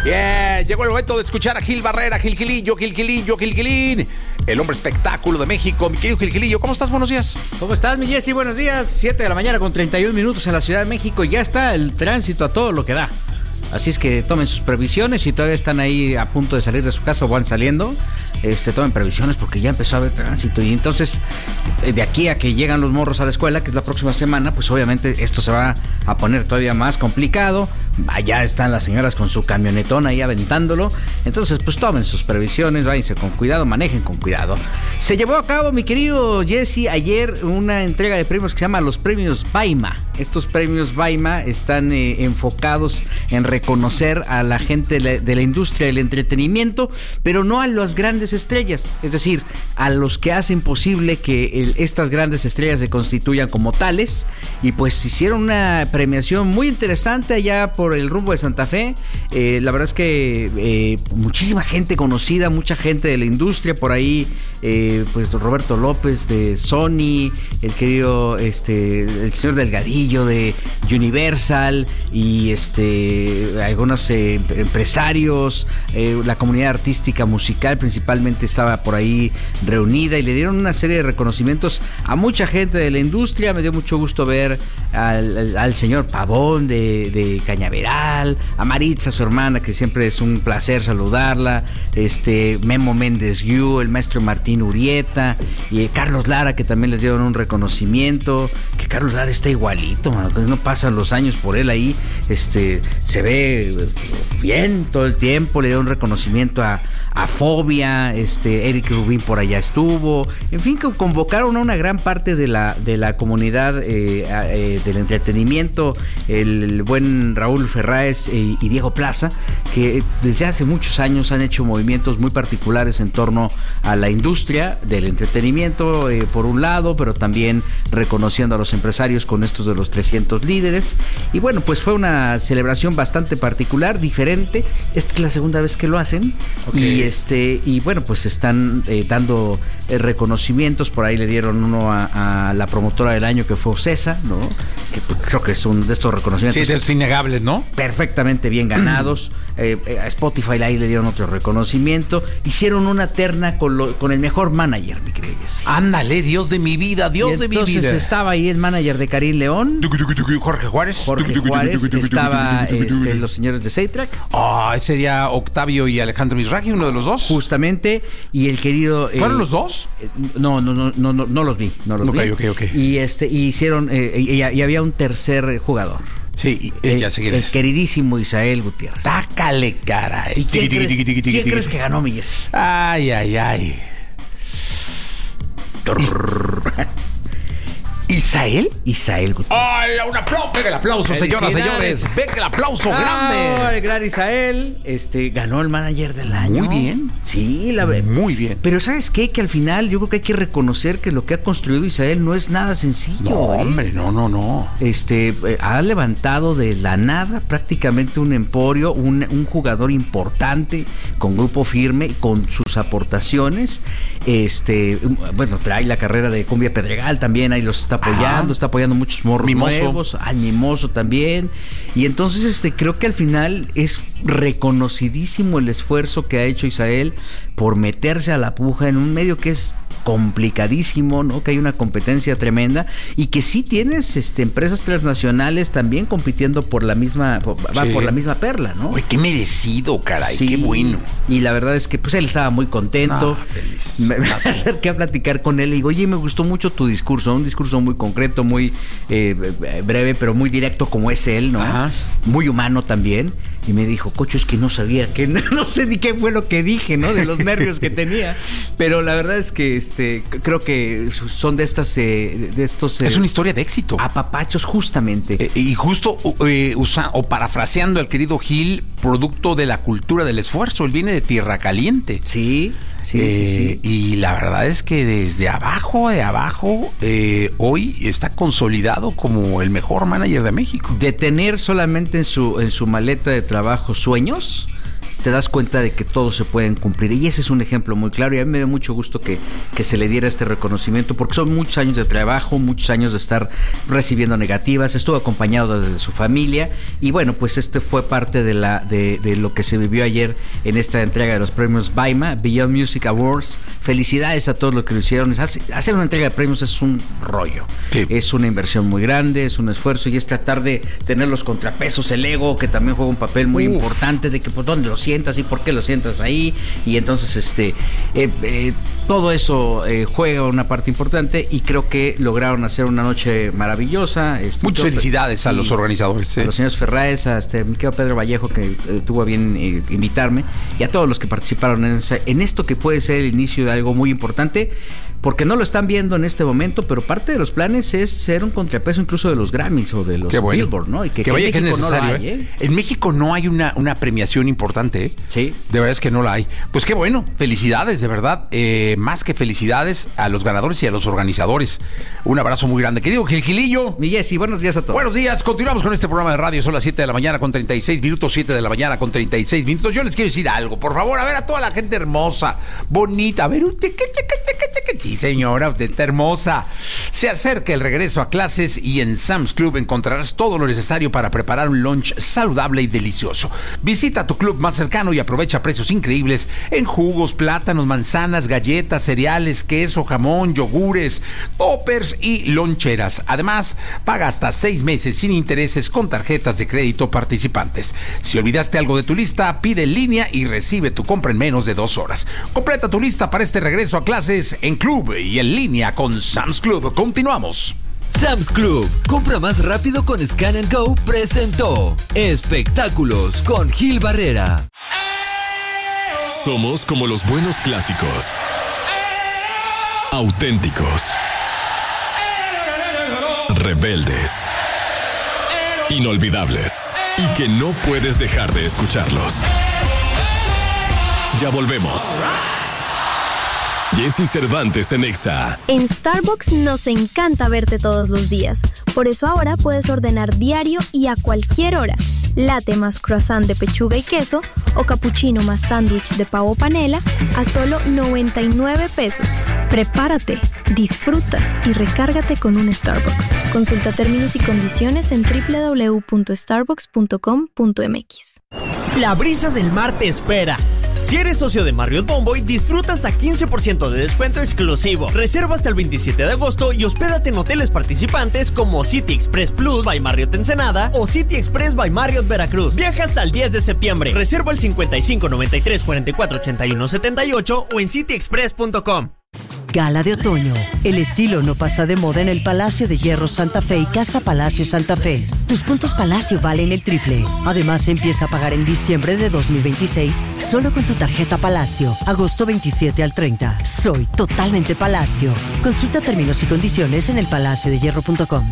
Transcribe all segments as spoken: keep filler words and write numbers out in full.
Yeah, llegó el momento de escuchar a Gil Barrera, Gil Gilillo, Gil Gilillo, Gil Gilín, el hombre espectáculo de México. Mi querido Gil Gilillo, ¿cómo estás? Buenos días. ¿Cómo estás, mi Jessy? Buenos días. siete de la mañana con treinta y un minutos en la Ciudad de México. Ya está el tránsito a todo lo que da. Así es que tomen sus previsiones. Si todavía están ahí a punto de salir de su casa o van saliendo, este, tomen previsiones porque ya empezó a haber tránsito. Y entonces, de aquí a que llegan los morros a la escuela, que es la próxima semana, pues obviamente esto se va a poner todavía más complicado. Allá están las señoras con su camionetón ahí aventándolo. Entonces, pues tomen sus previsiones, váyanse con cuidado, manejen con cuidado. Se llevó a cabo, mi querido Jesse, ayer una entrega de premios que se llama los premios Baima. Estos premios Baima están eh, enfocados en reconocer a la gente de la industria del entretenimiento, pero no a las grandes estrellas, es decir, a los que hacen posible que el, estas grandes estrellas se constituyan como tales. Y pues hicieron una premiación muy interesante allá por el rumbo de Santa Fe. Eh, la verdad es que eh, muchísima gente conocida, mucha gente de la industria por ahí, eh, pues Roberto López de Sony, el querido este el señor Delgadillo de Universal y este algunos eh, empresarios, eh, la comunidad artística musical principalmente estaba por ahí reunida y le dieron una serie de reconocimientos a mucha gente de la industria. Me dio mucho gusto ver al, al, al señor Pavón de, de Cañaveral, a Maritza, su hermana, que siempre es un placer saludarla, este Memo Méndez Yu, el maestro Martín Urieta y eh, Carlos Lara, que también les dieron un reconocimiento, que Carlos Lara está igualito, man, no pasan los años por él ahí, este se ve bien todo el tiempo. Le dio un reconocimiento a, a Fobia, este Eric Rubín por allá estuvo, en fin, que convocaron a una gran parte de la de la comunidad eh, eh, del entretenimiento, el, el buen Raúl Ferráez eh, y Diego Plaza, que desde hace muchos años han hecho movimientos muy particulares en torno a la industria del entretenimiento, eh, por un lado, pero también reconociendo a los empresarios con estos de los trescientos líderes. Y bueno, pues fue una celebración bastante particular, diferente. Esta es la segunda vez que lo hacen. Okay. Y este y bueno, pues están eh, dando eh, reconocimientos. Por ahí le dieron uno a, a la promotora del año, que fue Ocesa, ¿no? Que pues, creo que es un de estos reconocimientos. Sí, de estos innegables, ¿no? Perfectamente bien ganados. eh, eh, a Spotify ahí le dieron otro reconocimiento. Hicieron una terna con, lo, con el mejor manager, mi querido. Ándale, Dios de mi vida, Dios de mi vida. Entonces estaba ahí el manager de Karim León, Jorge Juárez. Jorge Juárez, estaba este, los señores de Seitrack. Ah, oh, ese sería Octavio y Alejandro Mizrahi, uno de los dos. Justamente, y el querido... ¿Fueron eh, los dos? Eh, no, no, no, no, no, no los vi, no los okay, vi. Okay, okay. Y este, y hicieron, eh, y, y había un tercer jugador. Sí, y, ya sé quién es. El queridísimo Isael Gutiérrez. Tácale, caray. ¿Y quién, crees, ¿quién crees que ganó, mi Jessy? Ay, ay, ay. ¿Isael? Isael Gutiérrez. ¡Ay, un aplauso! ¡Venga el aplauso, señoras, señores! ¡Venga el aplauso grande! ¡Oh, el gran Isael! Este, ganó el manager del año. Muy bien. Sí, la verdad. Muy bien. Pero ¿sabes qué? Que al final yo creo que hay que reconocer que lo que ha construido Isael no es nada sencillo. No, ¿eh? hombre, no, no, no. Este, eh, ha levantado de la nada prácticamente un emporio, un, un jugador importante, con grupo firme, con sus aportaciones. Este, bueno, trae la carrera de Cumbia Pedregal también, ahí los está apoyando, ah, está apoyando muchos morros Mimoso. nuevos, al Mimoso también. Y entonces este creo que al final es reconocidísimo el esfuerzo que ha hecho Isael por meterse a la puja en un medio que es complicadísimo, ¿no? Que hay una competencia tremenda y que sí tienes este empresas transnacionales también compitiendo por la misma por, sí. por la misma perla, ¿no? Uy, qué merecido, caray, sí. Qué bueno. Y la verdad es que pues él estaba muy contento. Ah, feliz. Me, me acerqué a platicar con él y digo, oye, me gustó mucho tu discurso, un discurso muy concreto, muy eh, breve, pero muy directo como es él, ¿no? Ajá. Muy humano también. Y me dijo, Cocho, es que no sabía, que no, no sé ni qué fue lo que dije, ¿no? De los nervios que tenía. Pero la verdad es que este creo que son de estas, eh, de estos... Eh, es una historia de éxito. Apapachos, justamente. Eh, y justo, eh, usa, o parafraseando al querido Gil, producto de la cultura del esfuerzo. Él viene de Tierra Caliente. Sí, sí, eh, sí, sí. Y la verdad es que desde abajo, de abajo, eh, hoy está consolidado como el mejor manager de México. De tener solamente en su, en su maleta de trabajo sueños, te das cuenta de que todos se pueden cumplir. Y ese es un ejemplo muy claro, y a mí me dio mucho gusto que, que se le diera este reconocimiento, porque son muchos años de trabajo, muchos años de estar recibiendo negativas, estuvo acompañado de su familia, y bueno, pues este fue parte de, la, de, de lo que se vivió ayer en esta entrega de los premios BAIMA, Beyond Music Awards. Felicidades a todos los que lo hicieron. Hacer una entrega de premios es un rollo, sí. Es una inversión muy grande, es un esfuerzo, y es tratar de tener los contrapesos, el ego, que también juega un papel muy Uf. importante, de que pues dónde lo sientas y por qué lo sientas ahí, y entonces este eh, eh, todo eso eh, juega una parte importante, y creo que lograron hacer una noche maravillosa. Este, Muchas yo, felicidades a los organizadores, a ¿sí? los señores Ferraes, a este mi querido Pedro Vallejo, que eh, tuvo a bien eh, invitarme, y a todos los que participaron en, esa, en esto que puede ser el inicio de algo muy importante, porque no lo están viendo en este momento, pero parte de los planes es ser un contrapeso incluso de los Grammys o de los Qué bueno. Billboard, ¿no? Y que, que, que vaya que es necesario. No hay, ¿eh? En México no hay una, una premiación importante, ¿eh? Sí. De verdad es que no la hay. Pues qué bueno, felicidades, de verdad. Eh, más que felicidades a los ganadores y a los organizadores. Un abrazo muy grande. Querido Gil Gilillo. Mi Jessy, buenos días a todos. Buenos días, continuamos con este programa de radio. Son las siete de la mañana con treinta y seis minutos, siete de la mañana con treinta y seis minutos. Yo les quiero decir algo, por favor, a ver a toda la gente hermosa, bonita, a ver, usted, sí, señora, usted está hermosa. Se acerca el regreso a clases, y en Sam's Club encontrarás todo lo necesario para preparar un lunch saludable y delicioso. Visita tu club más cercano y aprovecha precios increíbles en jugos, plátanos, manzanas, galletas, cereales, queso, jamón, yogures, toppers y loncheras. Además, paga hasta seis meses sin intereses con tarjetas de crédito participantes. Si olvidaste algo de tu lista, pide en línea y recibe tu compra en menos de dos horas. Completa tu lista para este regreso a clases en club y en línea con Sam's Club. Continuamos. Sam's Club, compra más rápido con Scan and Go, presentó Espectáculos con Gil Barrera. Somos como los buenos clásicos, auténticos, rebeldes, inolvidables, y que no puedes dejar de escucharlos. Ya volvemos. Jessy Cervantes en Exa. En Starbucks nos encanta verte todos los días. Por eso ahora puedes ordenar diario y a cualquier hora. Latte más croissant de pechuga y queso o cappuccino más sándwich de pavo panela a solo noventa y nueve pesos. Prepárate, disfruta y recárgate con un Starbucks. Consulta términos y condiciones en doble u doble u doble u punto starbucks punto com punto m x. La brisa del mar te espera. Si eres socio de Marriott Bonvoy, disfruta hasta quince por ciento de descuento exclusivo. Reserva hasta el veintisiete de agosto y hospédate en hoteles participantes como City Express Plus by Marriott Ensenada o City Express by Marriott Veracruz. Viaja hasta el diez de septiembre. Reserva el cincuenta y cinco, noventa y tres, cuarenta y cuatro, ochenta y uno, setenta y ocho o en city express punto com. Gala de otoño. El estilo no pasa de moda en el Palacio de Hierro Santa Fe y Casa Palacio Santa Fe. Tus puntos Palacio valen el triple. Además, empieza a pagar en diciembre de dos mil veintiséis solo con tu tarjeta Palacio. Agosto veintisiete al treinta. Soy totalmente Palacio. Consulta términos y condiciones en el palacio de hierro punto com.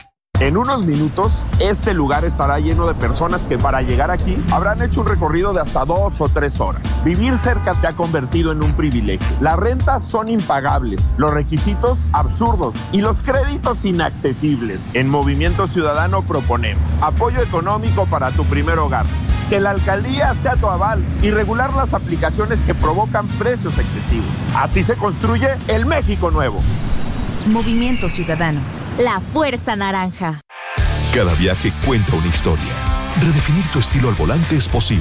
En unos minutos, este lugar estará lleno de personas que para llegar aquí habrán hecho un recorrido de hasta dos o tres horas. Vivir cerca se ha convertido en un privilegio. Las rentas son impagables, los requisitos absurdos y los créditos inaccesibles. En Movimiento Ciudadano proponemos apoyo económico para tu primer hogar, que la alcaldía sea tu aval y regular las aplicaciones que provocan precios excesivos. Así se construye el México nuevo. Movimiento Ciudadano. La Fuerza Naranja. Cada viaje cuenta una historia. Redefinir tu estilo al volante es posible.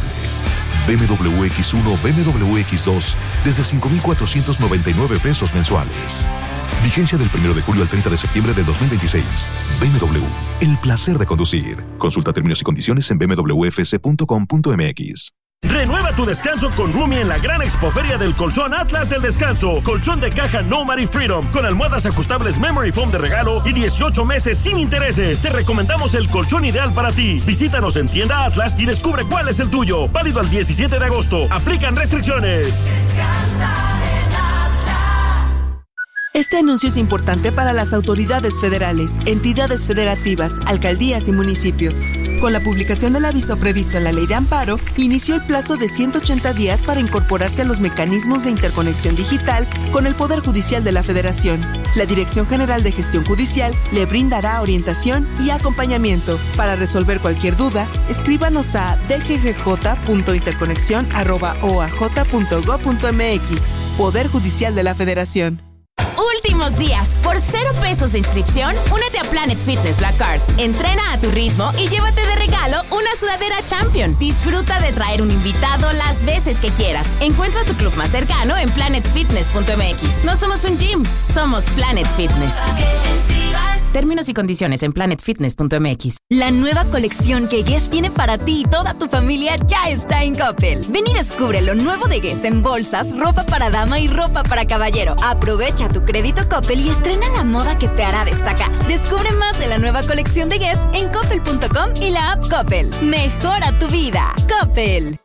B M W X uno, B M W X dos desde cinco mil cuatrocientos noventa y nueve pesos mensuales. Vigencia del primero de julio al treinta de septiembre de dos mil veintiséis. B M W, el placer de conducir. Consulta términos y condiciones en b m w f c punto com punto m x. Renueva tu descanso con Rumi en la gran expoferia del colchón Atlas del Descanso. Colchón de caja Nomad y Freedom con almohadas ajustables Memory Foam de regalo y dieciocho meses sin intereses. Te recomendamos el colchón ideal para ti. Visítanos en tienda Atlas y descubre cuál es el tuyo. Válido al diecisiete de agosto. Aplican restricciones. Descansa en Atlas. Este anuncio es importante para las autoridades federales, entidades federativas, alcaldías y municipios. Con la publicación del aviso previsto en la Ley de Amparo, inició el plazo de ciento ochenta días para incorporarse a los mecanismos de interconexión digital con el Poder Judicial de la Federación. La Dirección General de Gestión Judicial le brindará orientación y acompañamiento. Para resolver cualquier duda, escríbanos a d g g j punto interconexión arroba o a j punto gob punto m x. Poder Judicial de la Federación. Últimos días. Por cero pesos de inscripción, únete a Planet Fitness Black Card. Entrena a tu ritmo y llévate de regalo una sudadera Champion. Disfruta de traer un invitado las veces que quieras. Encuentra tu club más cercano en planet fitness punto m x. No somos un gym, somos Planet Fitness. Términos y condiciones en planet fitness punto m x. La nueva colección que Guess tiene para ti y toda tu familia ya está en Coppel. Ven y descubre lo nuevo de Guess en bolsas, ropa para dama y ropa para caballero. Aprovecha tu crédito Coppel y estrena la moda que te hará destacar. Descubre más de la nueva colección de Guess en coppel punto com y la app Coppel. Mejora tu vida. Coppel.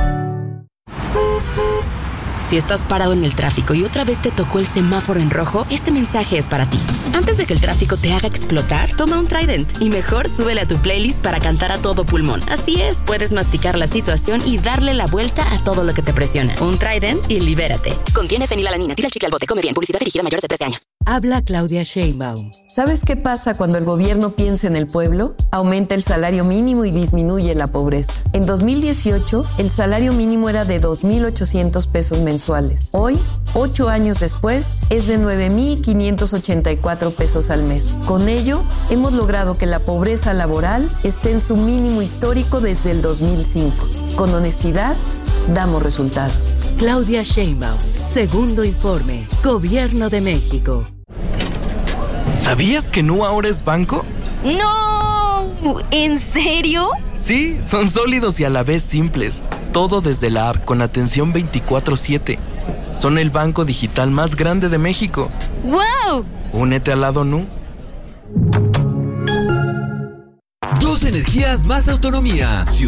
Si estás parado en el tráfico y otra vez te tocó el semáforo en rojo, este mensaje es para ti. Antes de que el tráfico te haga explotar, toma un Trident y mejor súbele a tu playlist para cantar a todo pulmón. Así es, puedes masticar la situación y darle la vuelta a todo lo que te presiona. Un Trident y libérate. Contiene fenilalanina. Tira el chicle al bote. Come bien. Publicidad dirigida a mayores de trece años. Habla Claudia Sheinbaum. ¿Sabes qué pasa cuando el gobierno piensa en el pueblo? Aumenta el salario mínimo y disminuye la pobreza. En dos mil dieciocho, el salario mínimo era de dos mil ochocientos pesos mensuales. Hoy, ocho años después, es de nueve mil quinientos ochenta y cuatro pesos al mes. Con ello, hemos logrado que la pobreza laboral esté en su mínimo histórico desde el dos mil cinco. Con honestidad, damos resultados. Claudia Sheinbaum, segundo informe, Gobierno de México. ¿Sabías que Nu ahora es banco? ¡No! ¿En serio? Sí, son sólidos y a la vez simples. Todo desde la app con atención veinticuatro siete. Son el banco digital más grande de México. ¡Wow! Únete al lado Nu. Dos energías, más autonomía.